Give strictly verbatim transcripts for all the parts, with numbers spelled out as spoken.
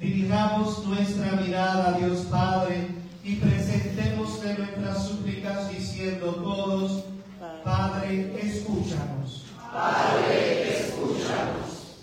Dirijamos nuestra mirada a Dios Padre y presentémosle nuestras súplicas diciendo todos: Padre, escúchanos. Padre, escúchanos.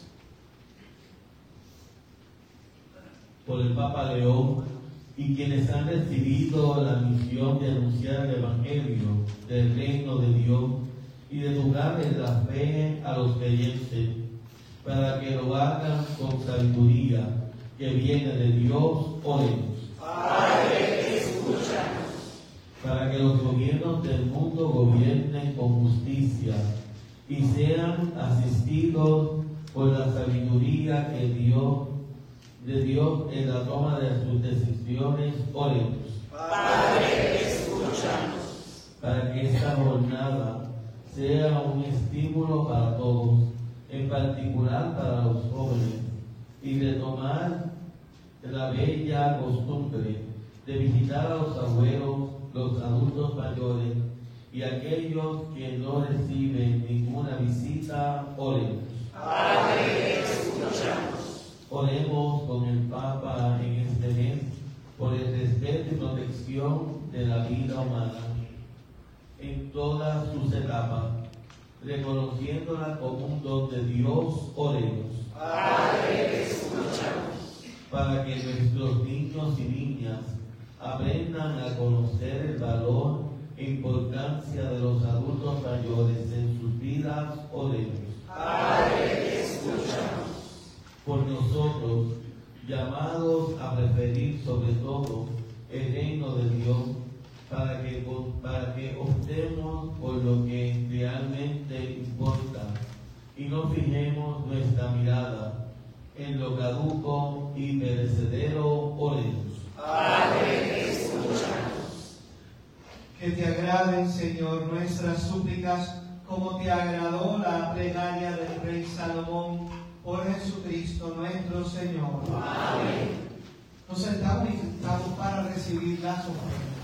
Por el Papa León y quienes han recibido la misión de anunciar el Evangelio del reino de Dios y de educarles la fe a los creyentes, para que lo hagan con sabiduría que viene de Dios, oremos. Padre, escúchanos. Para que los gobiernos del mundo gobiernen con justicia y sean asistidos por la sabiduría que Dios, de Dios en la toma de sus decisiones, oremos. Padre, escúchanos. Para que esta jornada sea un estímulo para todos, en particular para los jóvenes, y retomar la bella costumbre de visitar a los abuelos, los adultos mayores y aquellos que no reciben ninguna visita, oremos. Padre, escúchanos. Oremos con el Papa en este mes por el respeto y protección de la vida humana en todas sus etapas, reconociéndola como un don de Dios, oremos. Padre, escúchanos. Para que nuestros niños y niñas aprendan a conocer el valor e importancia de los adultos mayores en sus vidas, oremos. Padre, escúchanos. Por nosotros, llamados a preferir sobre todo el reino de Dios, para que, para que optemos por lo que realmente importa y no fijemos nuestra mirada en lo caduco y perecedero, oremos. Padre, escúchanos. Que te agraden, Señor, nuestras súplicas, como te agradó la plegaria del rey Salomón, por Jesucristo nuestro Señor. Amén. Nos sentamos y sentamos para recibir las ofrendas.